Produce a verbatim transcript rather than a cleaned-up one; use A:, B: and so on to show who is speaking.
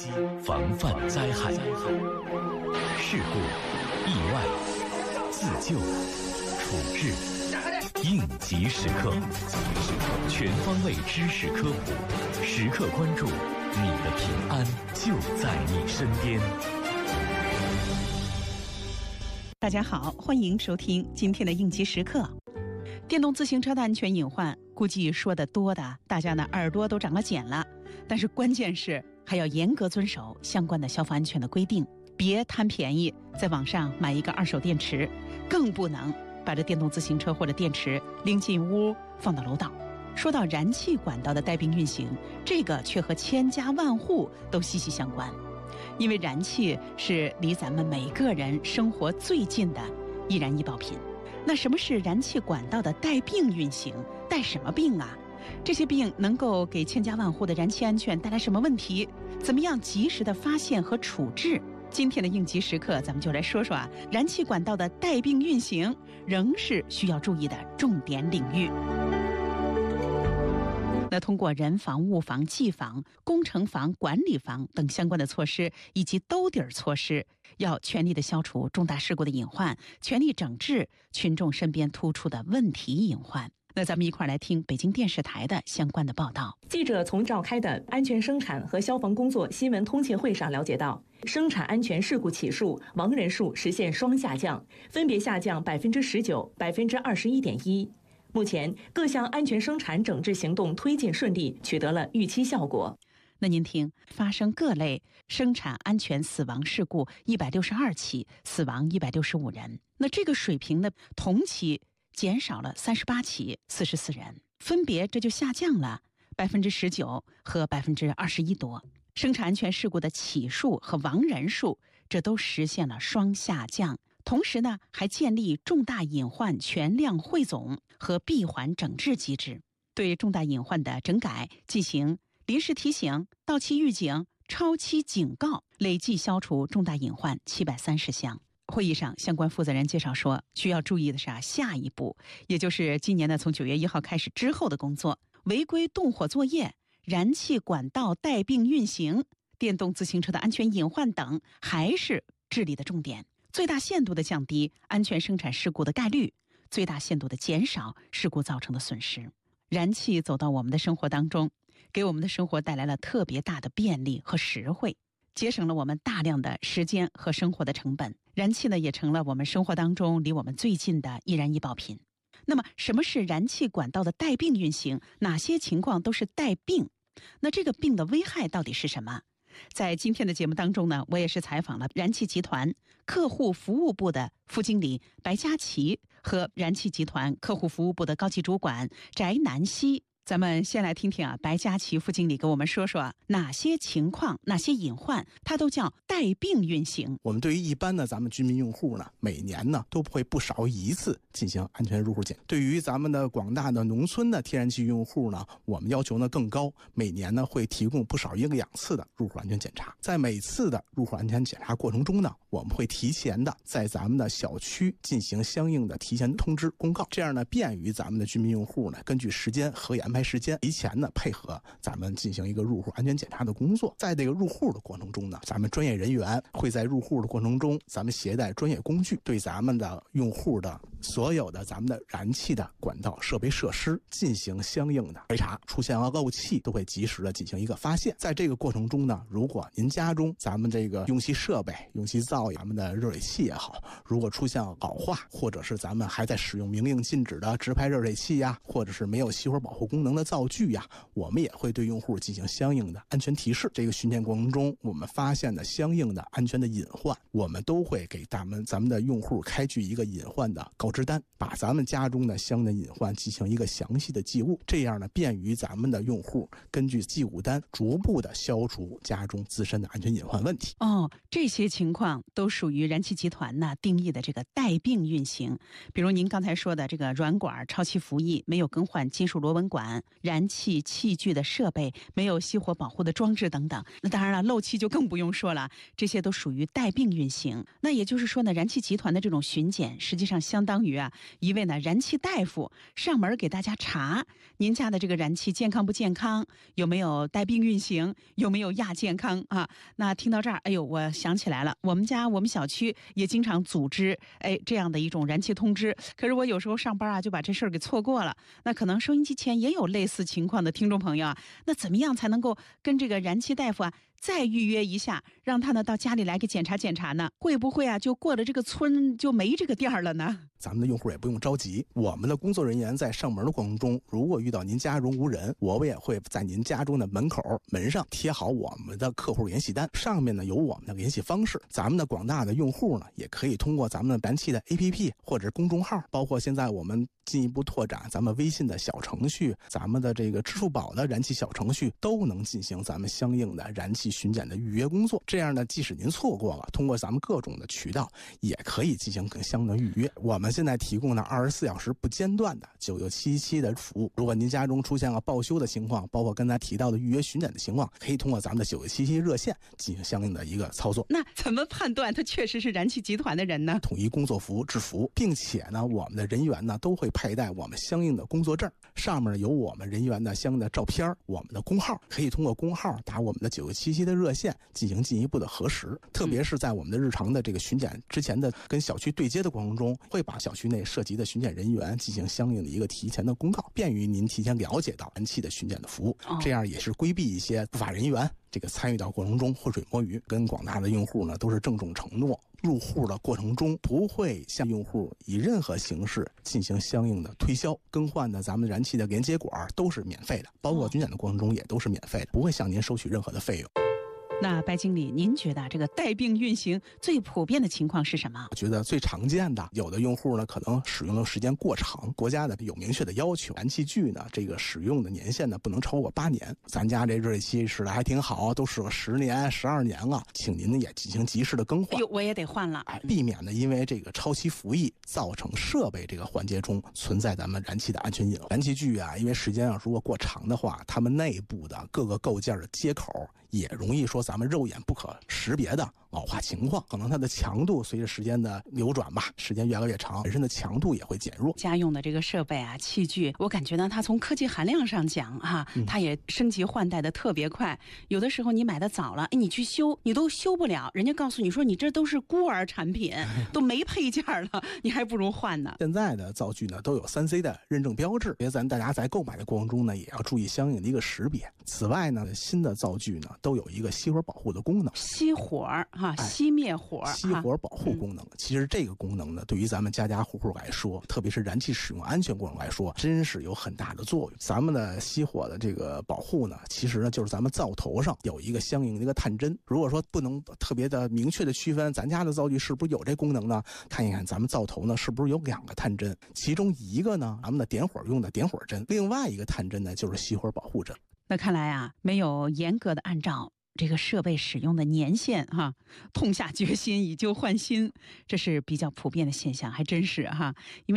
A: 防范灾害、事故、意外、自救、处置、应急时刻，全方位知识科普，时刻关注你的平安就在你身边。
B: 大家好，欢迎收听今天的应急时刻。电动自行车的安全隐患，估计说得多的大家呢耳朵都长了茧了，但是关键是还要严格遵守相关的消防安全的规定，别贪便宜在网上买一个二手电池，更不能把这电动自行车或者电池拎进屋放到楼道。说到燃气管道的带病运行，这个却和千家万户都息息相关，因为燃气是离咱们每个人生活最近的易燃易爆品。那什么是燃气管道的带病运行？带什么病啊？这些病能够给千家万户的燃气安全带来什么问题？怎么样及时的发现和处置？今天的应急时刻，咱们就来说说啊，燃气管道的带病运行仍是需要注意的重点领域。那通过人防、物防、技防、工程防、管理防等相关的措施，以及兜底儿措施，要全力的消除重大事故的隐患，全力整治群众身边突出的问题隐患。那咱们一块儿来听北京电视台的相关的报道。
C: 记者从召开的安全生产和消防工作新闻通气会上了解到，生产安全事故起数、亡人数实现双下降，分别下降百分之十九、百分之二十一点一。目前各项安全生产整治行动推进顺利，取得了预期效果。
B: 那您听，发生各类生产安全死亡事故一百六十二起，死亡一百六十五人。那这个水平呢，同期减少了三十八起，四十四人，分别这就下降了百分之十九和百分之二十一多。生产安全事故的起数和亡人数，这都实现了双下降。同时呢，还建立重大隐患全量汇总和闭环整治机制，对重大隐患的整改进行临时提醒、到期预警、超期警告，累计消除重大隐患七百三十项。会议上，相关负责人介绍说，需要注意的是啊，下一步，也就是今年呢从九月一号开始之后的工作，违规动火作业、燃气管道带病运行、电动自行车的安全隐患等，还是治理的重点。最大限度的降低安全生产事故的概率，最大限度的减少事故造成的损失。燃气走到我们的生活当中，给我们的生活带来了特别大的便利和实惠，节省了我们大量的时间和生活的成本。燃气呢，也成了我们生活当中离我们最近的易燃易爆品。那么什么是燃气管道的带病运行？哪些情况都是带病？那这个病的危害到底是什么？在今天的节目当中呢，我也是采访了燃气集团客户服务部的副经理白佳琪和燃气集团客户服务部的高级主管翟南希。咱们先来听听啊，白佳琪副经理给我们说说哪些情况、哪些隐患，它都叫带病运行。
D: 我们对于一般的咱们居民用户呢，每年呢都会不少一次进行安全入户检。对于咱们的广大的农村的天然气用户呢，我们要求呢更高，每年呢会提供不少一个两次的入户安全检查。在每次的入户安全检查过程中呢，我们会提前的在咱们的小区进行相应的提前通知公告，这样呢便于咱们的居民用户呢根据时间合理安排时间，提前呢配合咱们进行一个入户安全检查的工作。在这个入户的过程中呢，咱们专业人员会在入户的过程中，咱们携带专业工具，对咱们的用户的所有的咱们的燃气的管道设备设施进行相应的排查，出现了漏气都会及时的进行一个发现。在这个过程中呢，如果您家中咱们这个用气设备、用气灶、咱们的热水器也好，如果出现了老化，或者是咱们还在使用明令禁止的直排热水器呀，或者是没有熄火保护功能的灶具呀，我们也会对用户进行相应的安全提示。这个巡检过程中，我们发现的相应的安全的隐患，我们都会给咱们咱们的用户开具一个隐患的告知单，把咱们家中的相应的隐患进行一个详细的记录，这样呢便于咱们的用户根据记录单逐步的消除家中自身的安全隐患问题。
B: 哦，这些情况都属于燃气集团呢定义的这个带病运行。比如您刚才说的这个软管超期服役，没有更换金属螺纹管，燃气器具的设备没有熄火保护的装置等等。那当然了，漏气就更不用说了，这些都属于带病运行。那也就是说呢，燃气集团的这种巡检实际上相当当于啊，一位呢燃气大夫上门给大家查您家的这个燃气健康不健康，有没有带病运行，有没有亚健康啊？那听到这儿，哎呦，我想起来了，我们家我们小区也经常组织哎这样的一种燃气通知，可是我有时候上班啊就把这事儿给错过了。那可能收音机前也有类似情况的听众朋友啊，那怎么样才能够跟这个燃气大夫啊再预约一下，让他呢到家里来给检查检查呢？会不会啊就过了这个村就没这个店儿了呢？
D: 咱们的用户也不用着急，我们的工作人员在上门的过程中，如果遇到您家中无人，我们也会在您家中的门口门上贴好我们的客户联系单，上面呢有我们的联系方式。咱们的广大的用户呢，也可以通过咱们的燃气的 A P P 或者公众号，包括现在我们进一步拓展咱们微信的小程序，咱们的这个支付宝的燃气小程序，都能进行咱们相应的燃气巡检的预约工作。这样呢，即使您错过了，通过咱们各种的渠道，也可以进行相应的预约。我们现在提供了二十四小时不间断的九九七七的服务。如果您家中出现了报修的情况，包括刚才提到的预约巡检的情况，可以通过咱们的九九七七热线进行相应的一个操作。
B: 那怎么判断他确实是燃气集团的人呢？
D: 统一工作服制服，并且呢，我们的人员呢都会佩戴我们相应的工作证，上面有我们人员的相应的照片，我们的工号，可以通过工号打我们的九九七七的热线进行进一步的核实。特别是在我们的日常的这个巡检之前的跟小区对接的过程中，会把小区内涉及的巡检人员进行相应的一个提前的公告，便于您提前了解到燃气的巡检的服务，这样也是规避一些不法人员这个参与到过程中浑水摸鱼。跟广大的用户呢都是郑重承诺，入户的过程中不会向用户以任何形式进行相应的推销，更换的咱们燃气的连接管都是免费的，包括巡检的过程中也都是免费的，不会向您收取任何的费用。
B: 那白经理，您觉得这个带病运行最普遍的情况是什么？
D: 我觉得最常见的，有的用户呢可能使用的时间过长，国家的有明确的要求，燃气具呢这个使用的年限呢不能超过八年。咱家这热水器使的还挺好，都使了十年、十二年了，请您呢也进行及时的更换。
B: 哎呦，我也得换了，
D: 哎，避免呢因为这个超期服役造成设备这个环节中存在咱们燃气的安全隐患。燃气具啊，因为时间啊如果过长的话，它们内部的各个构件的接口也容易说咱们肉眼不可识别的老化情况，可能它的强度随着时间的流转吧，时间越来越长，本身的强度也会减弱。
B: 家用的这个设备啊、器具，我感觉呢，它从科技含量上讲哈、啊，它也升级换代的特别快。嗯、有的时候你买的早了，哎，你去修，你都修不了，人家告诉你说你这都是孤儿产品，都没配件了，你还不如换呢。
D: 现在的灶具呢都有三 C 的认证标志，别咱大家在购买的过程中呢，也要注意相应的一个识别。此外呢，新的灶具呢都有一个熄火保护的功能，
B: 熄火哈、啊，熄灭火，
D: 哎、熄火保护功能。嗯、其实这个功能呢，对于咱们家家户户来说，特别是燃气使用安全过程来说，真是有很大的作用。咱们的熄火的这个保护呢，其实呢就是咱们灶头上有一个相应的一个探针。如果说不能特别的明确的区分咱家的灶具是不是有这功能呢，看一看咱们灶头呢是不是有两个探针，其中一个呢咱们的点火用的点火针，另外一个探针呢就是熄火保护针。
B: 那看来啊，没有严格的按照这个设备使用的年限哈、啊，痛下决心以旧换新，这是比较普遍的现象，还真是哈、啊，因为。